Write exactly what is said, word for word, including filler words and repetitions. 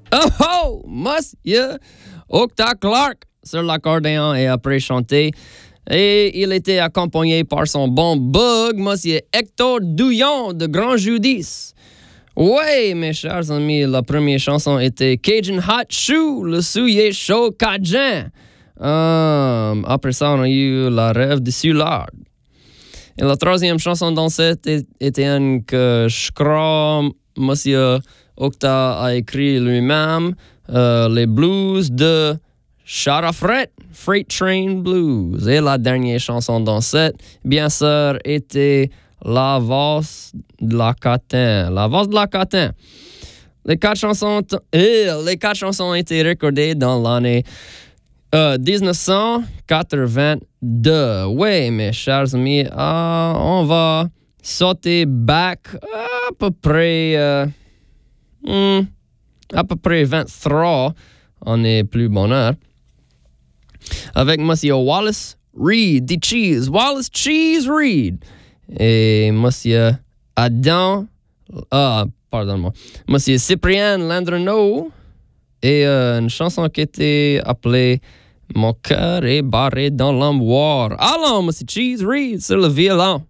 Oh oh, monsieur Octa Clark sur l'accordéon et après chanter. Et il était accompagné par son bon bug, monsieur Hector Douillon de Grand Judis. Ouais, mes chers amis, la première chanson était Cajun Hot Shoe, le soulier chaud cajun. Um, après ça, on a eu La Rêve de Soulard. Et la troisième chanson dans cette était une que je crois monsieur Octa a écrit lui-même, euh, les blues de Charafret, Freight Train Blues. Et la dernière chanson dans cette, bien sûr, était La Valse de la Catin. La Valse de la Catin. Les quatre chansons, t- eh, les quatre chansons ont été recordées dans l'année euh, dix-neuf cent quatre-vingt-deux. Oui, mes chers amis, euh, on va sauter back à peu près, euh, hmm, à peu près vingt-trois. On est plus bonheur. Avec monsieur Wallace Reed, the Cheese, Wallace Cheese Reed. Et monsieur Adam, ah, pardon-moi, monsieur Cyprien Landreneau. Et euh, une chanson qui était appelée Mon cœur est barré dans l'armoire. Allons, monsieur Cheese Reed, sur le violon.